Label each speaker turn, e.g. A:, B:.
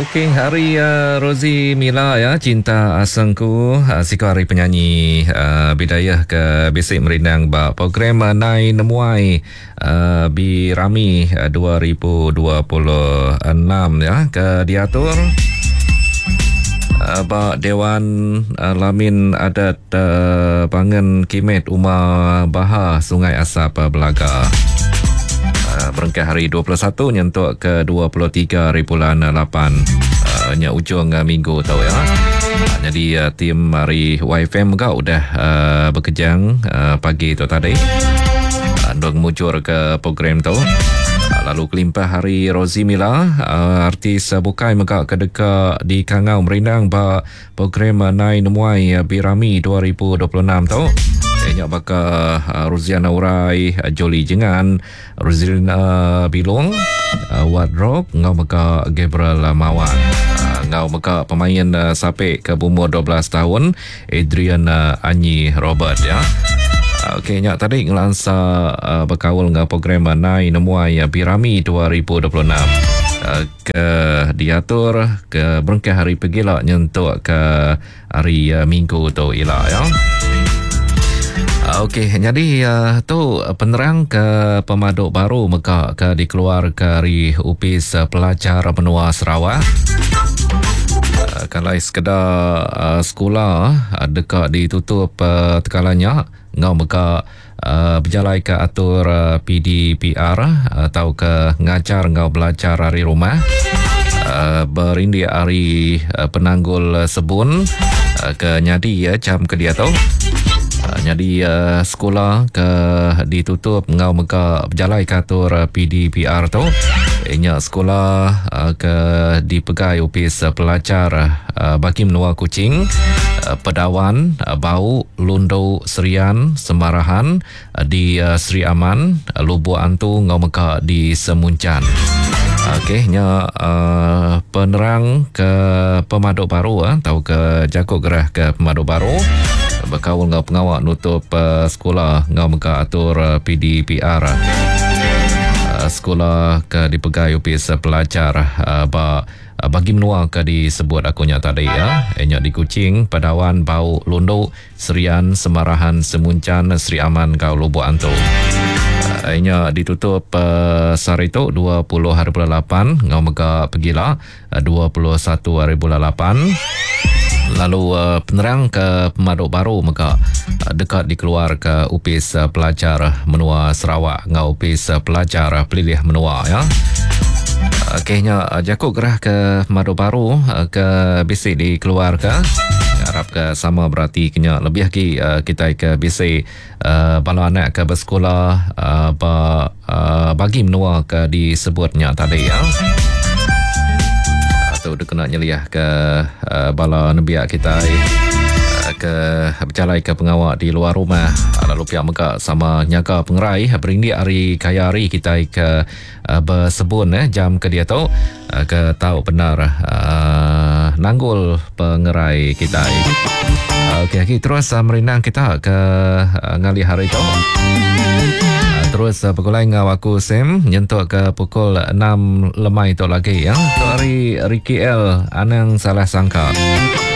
A: Okey, hari Rozi Mila ya, Cinta Asangku. Siku hari penyanyi bidayah ke Bisik Merindang ba program Nai Nemuai Birami 2026 ya, ke diatur ba Dewan Lamin Adat Bangen Kimet Umar Bahar Sungai Asap Belaga. Berengkah hari 21 nyentuk ke 23 hari bulan 8 nya ujung minggu tau ya. Jadi tim hari YFM juga udah berkejang pagi tu tadi untuk mujur ke program tu. Lalu kelimpah hari Rozi Mila, artis bukai megak kedeka di Kangau Merindang ba program Nai Nemuai Birami 2026 tu. Banyak bakal Ruziana Urai, Joli Jengan, Ruzilina Bilong, Wardrobe, ngau bakal Gabriel Mawan, ngau bakal pemain sapek ke umur 12 tahun, Adrian Anyi Robert ya. Okey, nyak tadi ngelansa berkawal dengan program Nai Nemuai Birami 2026 ke diatur ke berengkah hari pergila nyentuk ke hari Minggu tu ialah ya. Okey, jadi tu penerang ke pemaduk baru meka ke dikeluar dari Upis Pelajar Benua Sarawak. Kalau sekedar sekolah dekat ditutup tekalanya ngau meka berjalai ke atur PDPR atau ke ngajar ngau belajar dari rumah. Berindi hari penanggul sebun ke nyadi ya jam ke dia tu. Jadi sekolah ke ditutup ngau meka berjalai ke atur PDPR tu. Inya sekolah ke dipegai Upis Pelajar bagi menua Kuching, Pedawan, Bau, Lundu, Serian, Semarahan di Sri Aman, Lubuk Antu ngau meka di Semuncan. Okey, nya penerang ke pemaduk baru atau ke jakut gerah ke pemaduk baru berkawal ngau pengawak nutup sekolah ngau meka atur PDPR. Sekolah ke dipegai Upis Pelajar bagi menua ke disebut akunya tadi ya. Ianya di Kuching, Padawan, Bau, Lundu, Serian, Semarahan, Semuncan, Sri Aman kau Lubuk Antu. Ianya ditutup sehari itu 20 hari bulan 8 ngau meka pergilah 21 hari bulan 8. Lalu penerang ke pemaduk baru maka dekat dikeluar ke Upis Pelajar Menua Sarawak ngau Upis Pelajar Pelilih Menua ya. Okeynya jakut gerah ke pemaduk baru ke Bisik dikeluar ke harap ke sama berarti kena lebih lagi kita ke Bisik bala anak ke bersekolah bagi menua ke disebutnya tadi ya. Atau dia kena nyeliah ke bala nebiak kita ke berjalai ke pengawak di luar rumah. Lalu pihak mereka sama nyaga pengerai berindi hari kaya hari kita ke bersebun jam ke dia tahu ke tahu benar nanggul pengerai kita. Okey, terus merindang kita ke ngali hari itu. Terus pukul lain ngau aku Sam nyentuk ke pukul 6 lemai tu lagi ya. Tu hari Ricky L Anang Salah Sangka.